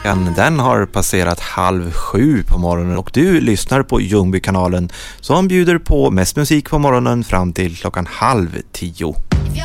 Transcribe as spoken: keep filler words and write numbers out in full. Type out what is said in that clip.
Klockan den har passerat halv sju på morgonen och du lyssnar på Ljungbykanalen som bjuder på mest musik på morgonen fram till klockan halv tio.